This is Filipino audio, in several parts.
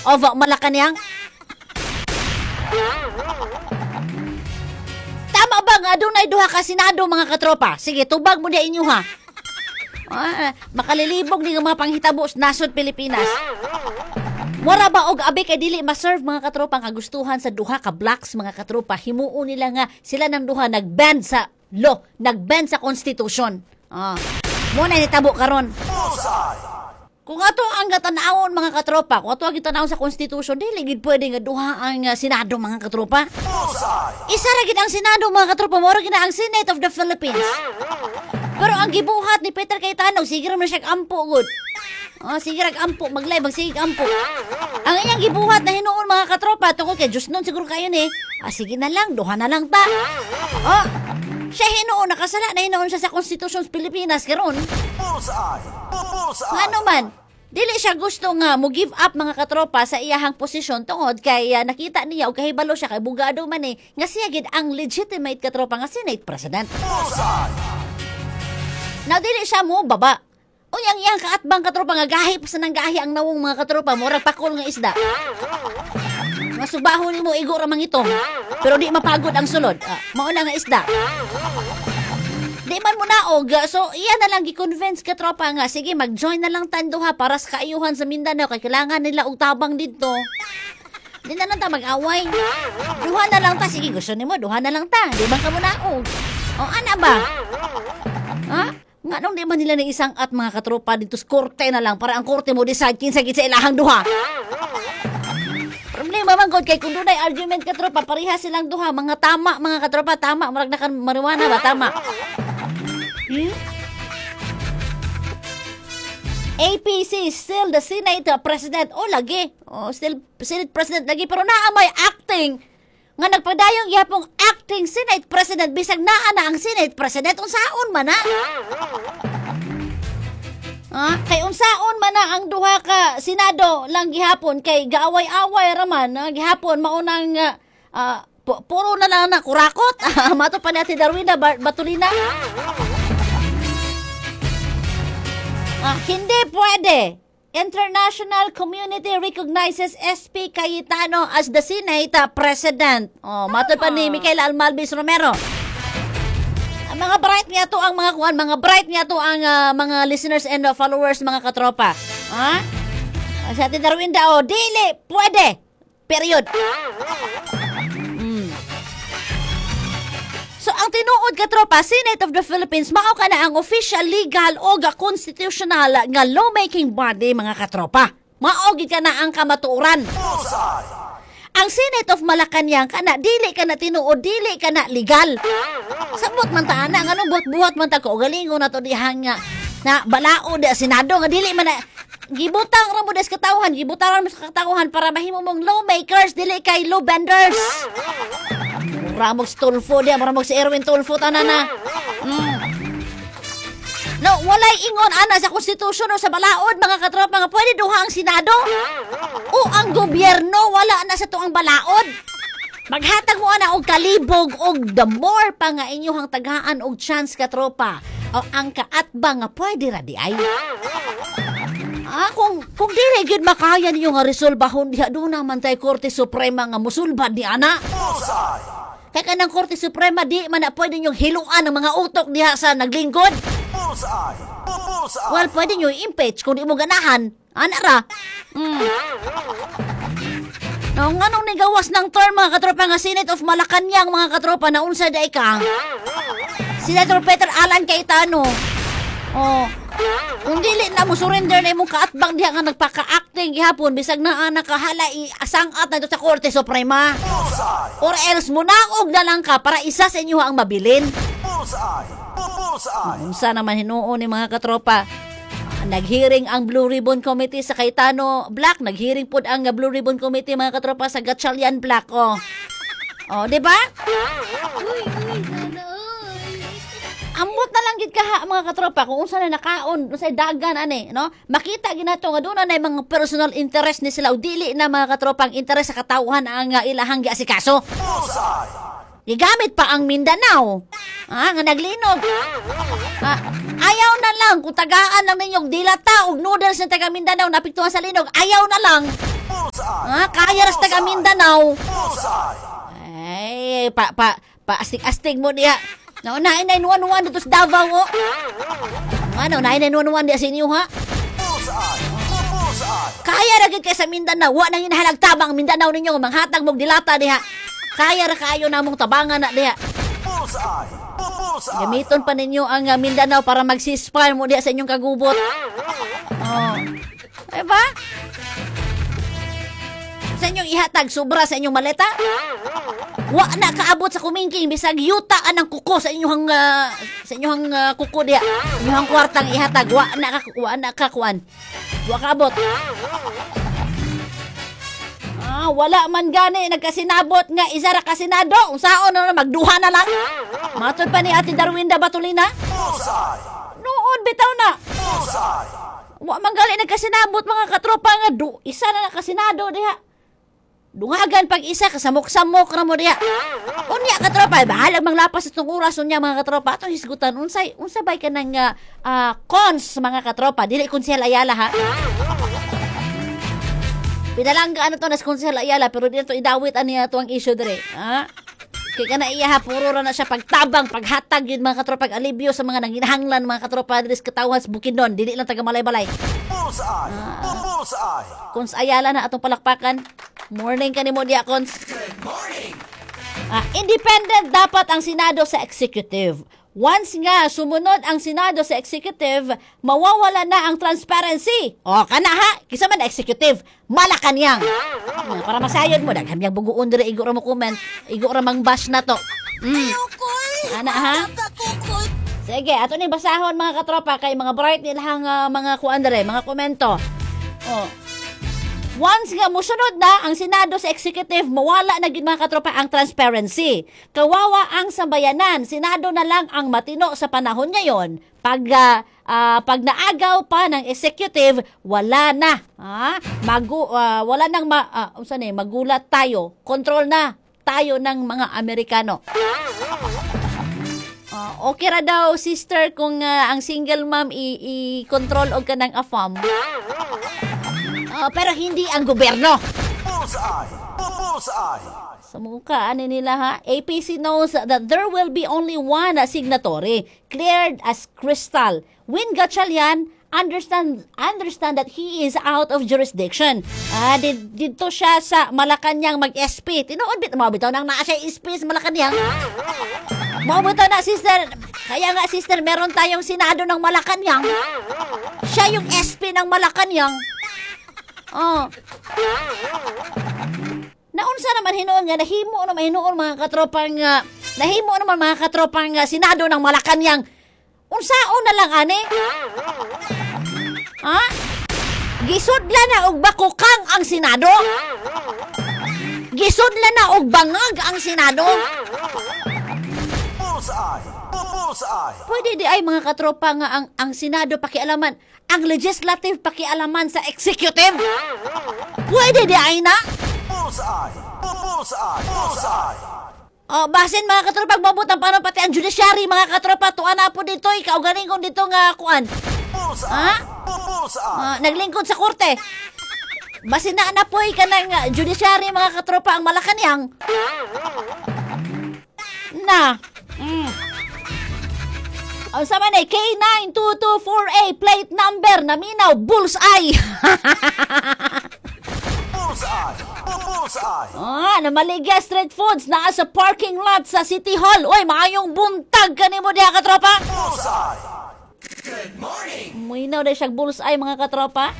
of Malacanang? Tama ba nga dunay duha ka Senado mga katropa? Sige, tubag mo na inyo ha. Makalilibog ni nga mga panghitabo sa nasod Pilipinas. Mura ba og abi kay dili ma-serve mga katropa ang kagustuhan sa duha ka blocks mga katropa. Himuon nila nga sila ng duha nag-bend sa law, nag-bend sa constitution. Mo na nitabo karon. Kung ato ang gatanawon mga katropa, kung ato ang gitanawon sa constitution, dili gid pwede nga duha ang Senado mga katropa. Isa ra gid ang Senado mga katropa, mo ra gid ang Senate of the Philippines. Pero ang gibuhat ni Peter Cayetano, sige ra man siya ampo gud. Sige rag ampo, maglay, magsige ampo. Ang iyang gibuhat na hinuon mga katropa, tungkol kay Diyos nun siguro kayo ni, sige na lang, duha na lang ta. Siya hinuon, nakasala na hinuon siya sa Constitution sa Pilipinas, karon. Nga naman, dili siya gusto nga mo give up mga katropa sa iyahang posisyon tungod kay nakita niya o kahibalo siya kay bugado man nga siya gid ang legitimate katropa nga Senate President. Now, dili siya mo baba. O yang kaatbang katropa nga gahi pa sa nang gahi ang nawong mga katropa mo pakol nga isda. Masubaho nimo igo ra mangitong. Pero di mapagod ang sulod. Mauna nga isda. Di man mo naog. So iya na lang gi-convince katropa nga sige mag-join na lang tanduha para sa kaayuhan sa Mindanao kay kailangan nila og tabang didto. Di na lang ta mag-away. Duha na lang ta sige gusto nimo duha na lang ta. Di man ka mo naog. O ana ba? Nga nung di man nila na isang at mga katropa dito sa korte na lang para ang korte mo decide kinsa gid sa ilahang duha. Problema man gud kay kung dunay argument katropa pareha silang duha mga tama mga katropa tama murag na kan marijuana ba tama. APC still the Senate President lagi. Still Senate President lagi pero naa may acting nga nagpadayong yapong acting Senate President bisag naa na ang Senate President unsaon man na. Kay unsaon man na ang duha ka Senado lang gihapon kay gaaway-away raman gihapon maunang puro na lang na kurakot. Mato pa natin Darwina Batulina. Hindi pwede. International community recognizes SP Cayetano as the Senate President. Matod pa ni Michael Almalvis Romero. Mga bright niya to ang mga bright niya to ang mga listeners and followers mga katropa. Sa atin Darwin daw, dili pwede. Period. So ang tinuod katropa, Senate of the Philippines mao ka na ang official, legal o constitutional nga lawmaking body mga katropa. Mao gid ka na ang kamatuoran. Ang Senate of Malacanang kana dili ka na tinuod, dili ka na legal. Sabot man ta ana ngano buhat-buhat man ta ko galingon na to dihang nga na balaod Senado nga dili man na gibutang ra mo des katawhan, gibutang ra mo sa katawhan para mahimo mong lawmakers dili kay law benders. Ramog Tulfo dia, maramog si Erwin Tulfo tanana. No, walay ingon ana sa konstitusyon o sa balaod mga katropa nga pwede duha ang Senado. O ang gobyerno wala na sa tuang balaod. Maghatag mo ana og kalibog og the more pa nga inyong tagaan og chance katropa. O ang kaatbang nga pwede ra di ay. Kung dili gid makaya ninyo nga resolbahon diha do naman tay Korte Suprema nga musulbad di ana. Kaya kanang Korte Suprema di man na pwede nyo hiluan ng mga utok diha sa naglingkod. Well, pwede nyo i-impeach kung di mo ganahan. Ra. Nga nung nigawas ng term mga katropa nga Senate of Malacanang mga katropa na unsa day ka. Senator Peter Alan Cayetano. Kung dili na mo surrender na imong kaatbang diha nga nagpaka-acting gihapon bisag naa nakahala asangat na ito sa Korte Suprema. Or else munaog na lang ka para isa sa inyo ang mabilin. Unsa naman hinuon ni mga katropa. Naghearing ang Blue Ribbon Committee sa Cayetano Black. Naghearing pod ang Blue Ribbon Committee mga katropa sa Gatchalian Black. Di ba? Ambot na lang gid kaha mga katropa kung unsa na nakaon unsay dagan no makita ginato nga doon na mga personal interest ni sila o dili na mga katropa ang interes sa katawhan ang ilahang giasikaso. Gigamit pa ang Mindanao nga naglinog. Ayaw na lang kung tagaan lang ninyong dilata og noodles ng taga Mindanao napiktuhan sa linog ayaw na lang. Kaya ras taga Mindanao. Ay, astig-astig mo diha. Naunahin na inuwan-uwan dito sa Davao, oh. Naunahin na inuwan-uwan diha sa inyo, ha? Kaya ra gid kay sa Mindanao. Wa nang hinahalag tabang Mindanao ninyo. Manghatag mong dilata diha. Kaya ra kayo namong tabangan na diha. Gamiton pa ninyo ang Mindanao para mag-ceasefire mo diha sa inyong kagubot. Diba? Sa inyong ihatag, sobra sa inyong maleta? Wa na kaabot sa kumingking bisag yutaan ang kuko sa inyong kuko diha. Inyong kwartang ihatag, wa na kakuan. Wa kaabot. Wala man gani nagkasinabot nga isa ra kasinado. Unsaon na magduha na lang. Matod pa ni Ate Darwinda Batulina. Noon bitaw na. Wa man gali nagkasinabot mga katropa nga isa na nakasinado diha. Dungagan pag isa kasamok-samok ra mo diha. Unya katropa, bahalag manglapas itong oras unya mga katropa. Atong hisgutan unsa bay ka nang cons mga katropa. Dili Konsehal Ayala ha. Pinalangga ano to nas Konsehal Ayala pero dito idawit ani ato ang issue dire. Kay kana iya ha puro ra na siya pagtabang, paghatag yun mga katropa, alibyo sa mga nanginahanglan mga katropa dire sa Katawhan sa Bukidnon, dili lang taga Malay-Balay. Kons Ayala na atong palakpakan. Morning kanimo diya, Kons. Good morning. Independent dapat ang Senado sa Executive. Once nga sumunod ang Senado sa Executive, mawawala na ang transparency. O, kana ha? Kisa man Executive, Malacanang. Para masayod mo, daghan yang buguon dire, igo ra mo comment, igo ra mang bash na to. Ana ha? Sige, ato ni basahon mga katropa kay mga bright nilang mga kuan dire, mga komento. Once nga musunod na ang Senado sa Executive, mawala na gid mga katropa ang transparency. Kawawa ang sambayanan. Senado na lang ang matino sa panahon ngayon. Pag naagaw pa ng Executive, wala na. Wala nang magulat tayo. Control na tayo ng mga Amerikano. Okay ra daw, sister, kung ang single mom i-control og kanang afam. Pero hindi ang gobyerno. Sa mukha, ano nila ha? APC knows that there will be only one signatory, cleared as crystal. Win Gatchalian understand that he is out of jurisdiction. Dito siya sa Malacanang mag-SP. Tinuod bitaw nang naa siya SP sa Malacanang. Mabitaw na, sister. Kaya nga, sister, meron tayong Senado ng Malacanang. Siya yung SP ng Malacanang. Naunsa naman hinuon nga nahimo naman hinuon mga katropang Senado ng Malacanang. Unsaon na lang ani? Gisudla na og bakukang ang Senado. Gisudla na og bangag ang Senado. Pwede di ay mga katropa nga ang Senado pakialaman, ang legislative pakialaman sa executive. Pwede di ay na. Basin mga katropa, magbabot ang paano pati ang judiciary mga katropa, tuwa na po dito, ikaw galing kong dito nga kuan. Naglingkod sa korte. Basin na po ka ng judiciary mga katropa ang Malacanang. Ang sama na K9224A plate number naminaw bullseye. Namaligya street foods naa sa parking lot sa City Hall. Oy, maayong buntag kanimo diha katropa. Good morning. Muinaw dai siya bullseye mga katropa.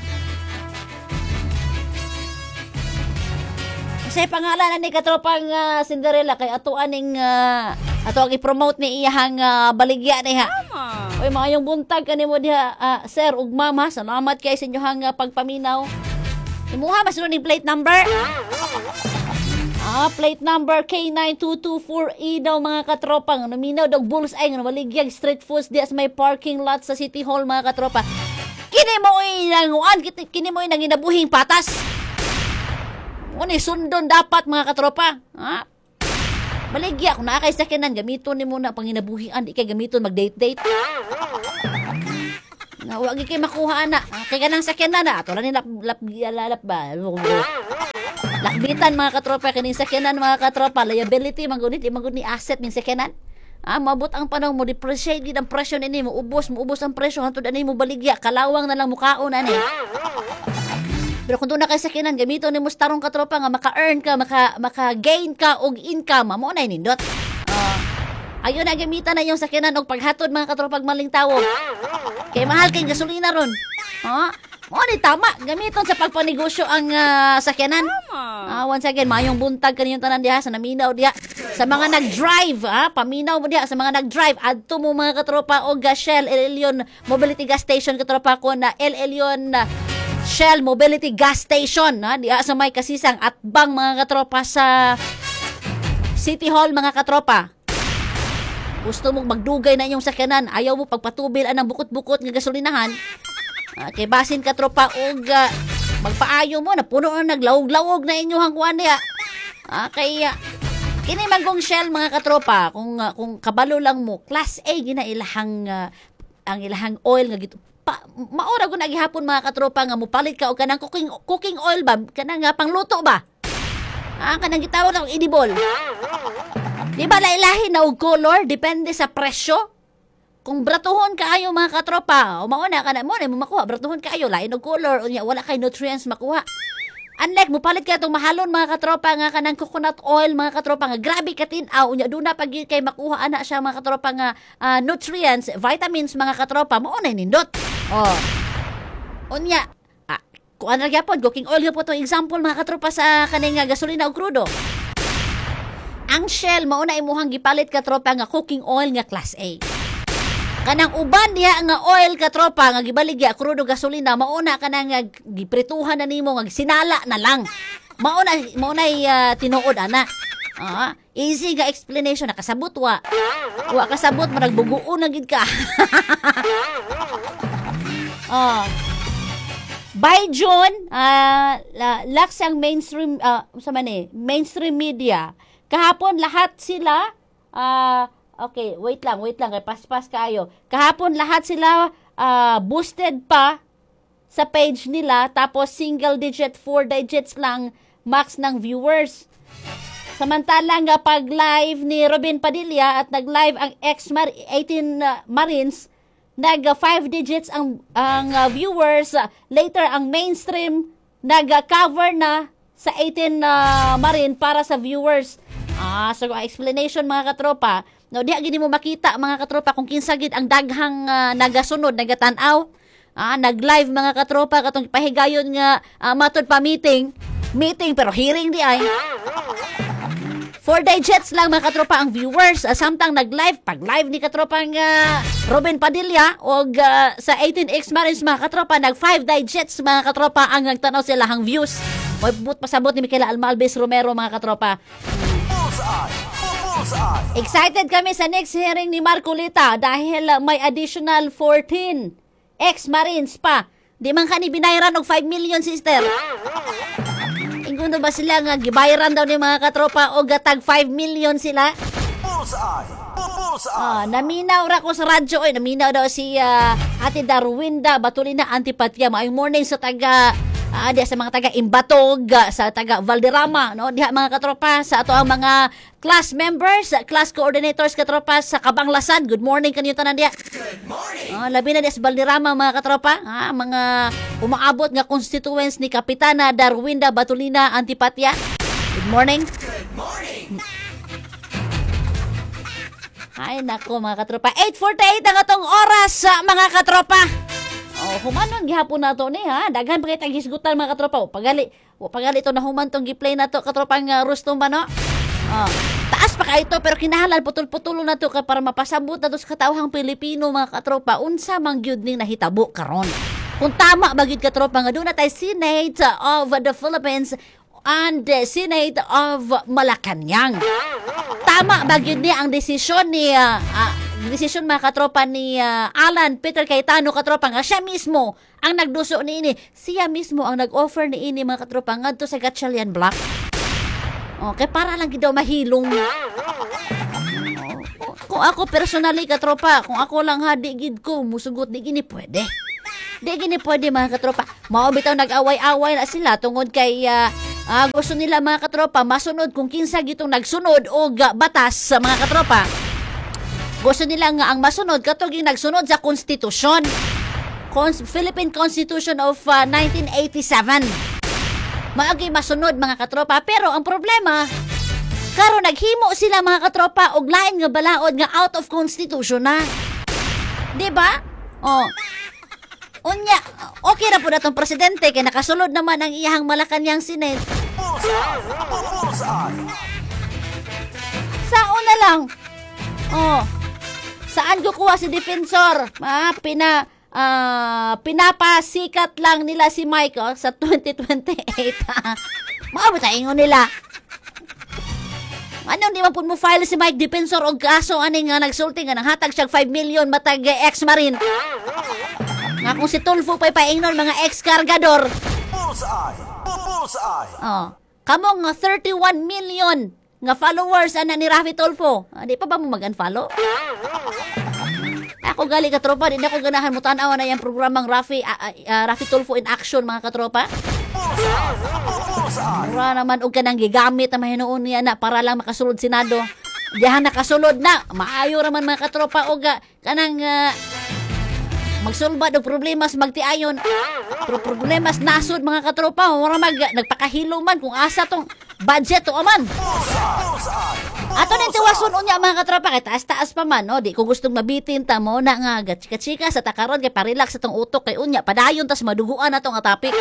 Say pangalan ni katropang Cinderella kay ato aning ato ang i-promote ni iyahang baligya niha. Oy, maayong buntag kanimo diha sir ug ma'am ha. Salamat kay sa inyohang pagpaminaw. Imuha mas ni plate number. Plate number K9224E daw mga katropang. Naminaw daw bullseye nga baligyag street foods diha sa may parking lot sa City Hall mga katropa. Kini mo nanguan, kini mo nanginabuhing patas. Uni sundon dapat mga katropa. Baligya kung naa kay sakyanan gamiton nimo na panginabuhian, di kay gamiton mag-date. Na wag kay makuha ana. Kay ganang sakyanan na ato ra ni lap ba. Lakbitan mga katropa kining sakyanan mga katropa, liability mangunit ni asset ning sakyanan. Mabot ang panahon mo depreciate gid ang presyo nini mo ubos ang presyo hantud ani mo baligya kalawang na lang mukaon ani. Pero kung doon na kay sakyanan gamito nimo sa tarong katropa nga maka-earn ka, maka-gain ka og income, mo na nindot. Ayun na gamitan na yung sakyanan og paghatod mga katropa maling tawo. Kay mahal kay gasolina ron. Mo ni tama gamiton sa pagpanegosyo ang sakyanan. Once again, mayong buntag kaniyong tanan diha sa naminaw diha sa mga nag-drive, paminaw mo diha sa mga nag-drive adto mo mga katropa og Shell El Elyon Mobility Gas Station katropa ko na El Elyon Shell Mobility Gas Station diha sa may kasisang at bang mga katropa sa City Hall mga katropa. Gusto mong magdugay na inyong sakyanan, ayaw mo pagpatubil anang bukot-bukot nga gasolinahan. Kay basin ka tropa og magpaayo mo na puno na naglawog-lawog na inyong kuan niya. Kay kini manggong Shell mga katropa kung kabalo lang mo class A gina ilahang ang ilahang oil nga gito. Maura ko nagihapon mga katropa nga mupalit ka og kanang cooking oil ba kanang pangluto ba? Kanang gitawag og edible. Di ba lailahi na og color depende sa presyo? Kung bratuhon kaayo mga katropa, mauna ka na mo makuha bratuhon kaayo lain og color unya wala kay nutrients makuha. Unlike mupalit ka itong mahalon mga katropa nga kanang coconut oil mga katropa nga grabe katinaw unya duna pag kay makuha ana siya mga katropa nga nutrients, vitamins mga katropa mauna nindot. Unya kung ano gyapon cooking oil gyapon to example mga katropa sa kaning gasolina og krudo. Ang Shell mauna imuhang gipalit katropa nga cooking oil nga class A. Kanang uban diha nga oil katropa nga gibaligya krudo gasolina mauna kanang giprituhan na nimo nga sinala na lang. Mauna tinuod ana. Easy nga explanation nakasabot wa kasabot marag buguon na gid ka. By June, laks ang mainstream media. Kahapon lahat sila okay, wait lang, kay paspas kayo. Kahapon lahat sila boosted pa sa page nila tapos single digit, 4 digits lang max ng viewers. Samantalang pag live ni Robin Padilla at nag-live ang ex-18 Marines, nag 5 digits ang viewers. Later ang mainstream nag-cover na sa 18 Marine para sa viewers. So explanation mga katropa. No, diha gini mo makita mga katropa kung kinsa gid ang daghang nagasunod, nagatanaw. Nag-live mga katropa katong pahigayon nga matud pa meeting pero hearing di ay. 4 digits lang mga katropa ang viewers. Samtang nag-live, pag live ni katropang Robin Padilla o sa 18X Marines mga katropa, nag 5 digits mga katropa ang nagtanaw sila hang views. Pasabot ni Michaela Almalbes Romero mga katropa. Excited kami sa next hearing ni Marcolita dahil may additional 14 ex-Marines pa. Di man kani binayaran og 5 million sister. Inguno ba sila nga gibayaran daw ni mga katropa o gatag 5 million sila? Naminaw ra ko sa radyo. Naminaw daw si Ate Darwinda Batulina Antipatya. Maayong morning sa taga diha sa mga taga Imbatog, sa taga Valderrama, no? Diha mga katropa sa ato ang mga class members, class coordinators katropa sa Kabanglasan. Good morning kanyo tanan diha. Good morning. Labi na diha sa Valderrama mga katropa, mga umaabot nga constituents ni Kapitana Darwinda Batulina Antipatya. Good morning. Good morning. Ay nako mga katropa, 8:48 ang atong oras mga katropa. Humanon gihapon na to ni ha. Daghan pa kay taghisgutan mga katropa. Pagali to na human tong gi-play na to katropang Rustom ba no? Taas pa kay ito pero kinahanglan putol-putol na to para mapasabot na to sa katawhang Pilipino mga katropa. Unsa man gyud ning nahitabo karon. Kung tama ba gyud katropa nga doon na tay Senate of the Philippines and the Senate of Malacanang. Tama ba gyud ni ang desisyon ni desisyon mga katropa ni Alan Peter Cayetano katropa nga siya mismo ang nagduso ni ini. Siya mismo ang nag-offer ni ini mga katropa ngadto sa Gatchalian Block. Okay, para lang gid daw mahilong. Kung ako personally katropa, kung ako lang ha di gid ko musugot di gini pwede. Di gini pwede mga katropa. Mao bitaw nag-away-away na sila tungod kay Gusto nila mga katropa masunod kung kinsa gitong nagsunod og batas sa mga katropa. Gusto nila nga ang masunod katong yung nagsunod sa konstitusyon. Philippine Constitution of 1987. Maagi masunod mga katropa, pero ang problema karon naghimo sila mga katropa og lain nga balaod nga out of constitution na. Di ba? Oh. Unya, okay ra po na tong presidente kay nakasulod naman ang iyahang Malacanang Senate. Saon na lang. Oh. Saan kukuha si defensor? Pinapasikat lang nila si Michael sa 2028. Maabot ingon nila. Ano di man pud mo file si Mike defensor og kaso ani nga nagsulti nga nanghatag siya 5 million matag ex-marine. Nga kung si Tulfo pa'y paingnon mga ex-kargador. Oh. Kamong nga 31 million nga followers ana ni Rafi Tulfo. Di pa ba mo mag-unfollow? Ako gali katropa, di na ako ganahan mo tanaw na yung programang Rafi Tulfo in Action mga katropa. Mura naman og kanang gigamit ang mahinuon niya na para lang makasulod Senado. Diyan nakasulod na. Maayo raman mga katropa og kanang magsulbad og problema sa magtiayon. Pero problema sa nasod mga katropa, mura nagpakahilo man kung asa tong budget to aman. Ato ning tiwason unya mga katropa kay taas-taas pa man, no? Di ko gustong mabitin ta mo na nga chika-chika sa takaron kay pa-relax atong utok kay unya padayon tas maduguan atong topic.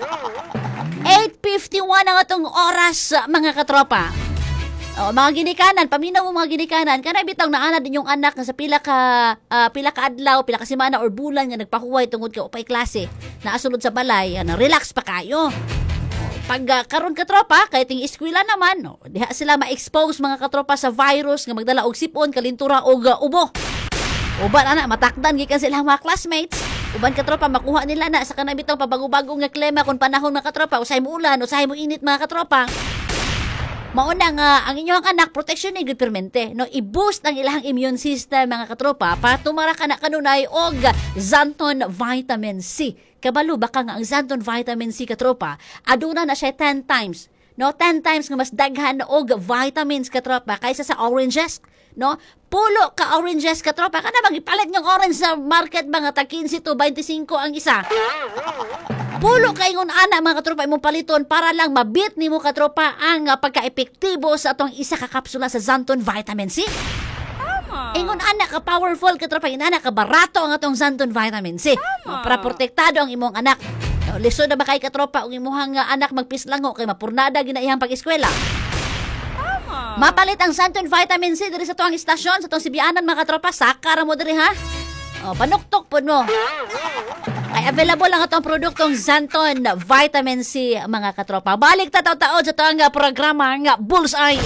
8:51 ang atong oras mga katropa. Mga ginikanan, paminaw mo mga ginikanan, kana bitaw naana din yung anak nga sa pila ka adlaw, pila ka semana or bulan nga nagpahuway tungod kay upay klase. Naasulod sa balay, relax pa kayo. Pag karon katropa, kay ting eskwela naman, diha sila ma-expose mga katropa sa virus nga magdala og sipon, kalintura og ubo. Uban ana matakdan gikan sila mga classmates. Uban katropa makuha nila na sa kanang bitaw pabago-bago nga klima kung panahon mga katropa, usahay mo ulan, usahay mo init mga katropa. Mauna nga ang inyong anak protection ni good permente, no, i-boost ang ilang immune system mga katropa para tumara ka na kanunay og Zanton Vitamin C. Kabalo baka nga ang Zanton Vitamin C katropa aduna na siya 10 times, no, 10 times nga mas daghan og vitamins katropa kaysa sa oranges, no. Pulo ka oranges katropa kana magipalit ng orange sa market mga tag 15 to 25 ang isa. Pulo kaingon ana mga katropa imong paliton para lang mabit nimo katropa ang pagka-epektibo sa atong isa ka kapsula sa Zanton Vitamin C. Ingon ana ka powerful katropa, inana ka barato ang atong Zanton Vitamin C. Para protektado ang imong anak. Lisod na ba kay katropa ang imong anak magpislango kay mapurnada gina iyang pag-eskwela. Mapalit ang Zanton Vitamin C diri sa tuang istasyon sa tuang Sibianan mga katropa, saka ra mo diri ha. Panuktok po mo. Ay available lang itong produktong Zanton Vitamin C mga katropa. Balik tataw-taod sa ito ang programa nga Bullseye.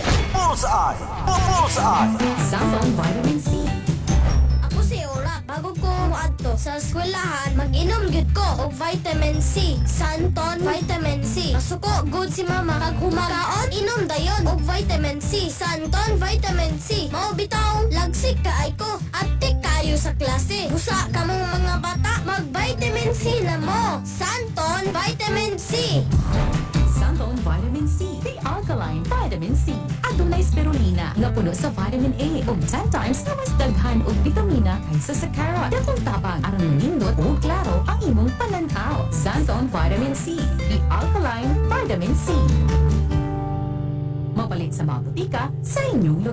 Zanton Vitamin C. Ako si Orak. Bago ko muadto sa eskwelahan, mag-inom gyud ko og vitamin C. Santon Vitamin C. Masuko good si mama kag humagaon inom dayon og vitamin C. Santon Vitamin C. Mao bitaw lagsik kaay ko. Aptik kayo sa klase. Busa kamong mga bata mag-vitamin C na mo. Santon Vitamin C. Zanton Vitamin C. The alkaline vitamin C. Adunay spirulina nga puno sa vitamin A ug 10 times na mas daghan og bitamina kaysa sa carrot. Dakong tabang aron manindot ug klaro ang imong pananaw. Zanton Vitamin C. The alkaline vitamin C. Mapalit sa mga butika sa inyong lugar.